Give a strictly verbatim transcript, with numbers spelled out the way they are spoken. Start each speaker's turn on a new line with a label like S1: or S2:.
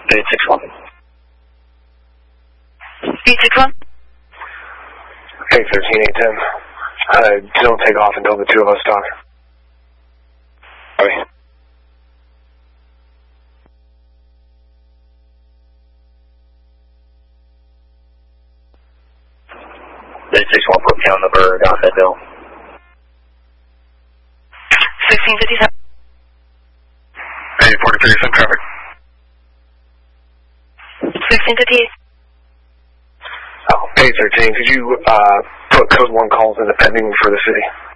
S1: eight six one.
S2: eight six one?
S3: Hey, thirteen eight ten. Uh, don't take off until the two of us talk.
S1: Okay. eight six one, put me on the bird on that bill.
S2: sixteen fifty-seven.
S1: Hey, forty-three, some traffic.
S2: sixteen fifty-eight.
S3: Oh, hey, thirteen, could you uh, put code one calls in the pending for the city?